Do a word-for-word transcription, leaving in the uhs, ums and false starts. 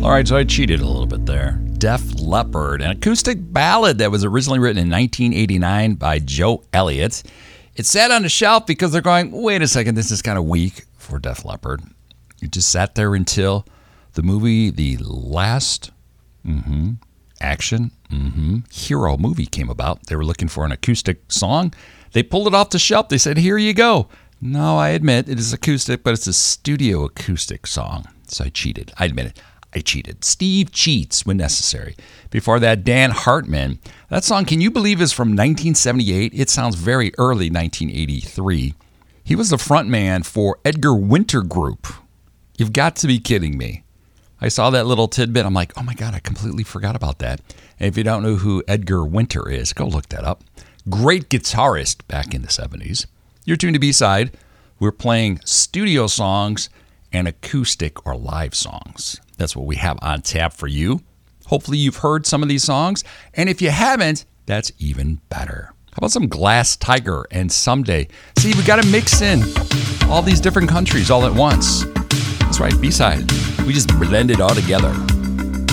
All right, so I cheated a little bit there. Def Leppard, an acoustic ballad that was originally written in nineteen eighty-nine by Joe Elliott. It sat on the shelf because they're going, wait a second, this is kind of weak for Def Leppard. It just sat there until the movie, the last mm-hmm, action mm-hmm, hero movie came about. They were looking for an acoustic song. They pulled it off the shelf. They said, here you go. No, I admit it is acoustic, but it's a studio acoustic song. So I cheated. I admit it. I cheated. Steve cheats when necessary. Before that, Dan Hartman. That song, can you believe, is from nineteen seventy-eight? It sounds very early nineteen eighty-three. He was the front man for Edgar Winter Group. You've got to be kidding me. I saw that little tidbit. I'm like, oh my God, I completely forgot about that. And if you don't know who Edgar Winter is, go look that up. Great guitarist back in the seventies. You're tuned to B-Side. We're playing studio songs and acoustic or live songs. That's what we have on tap for you. Hopefully you've heard some of these songs. And if you haven't, that's even better. How about some Glass Tiger and Someday? See, we got to mix in all these different countries all at once. That's right, B-Side. We just blend it all together.